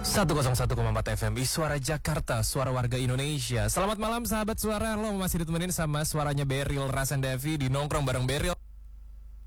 101,4 FM Suara Jakarta, suara warga Indonesia. Selamat malam sahabat suara. Lo masih ditemenin sama suaranya Beril Rasendavi di Nongkrong bareng Beril.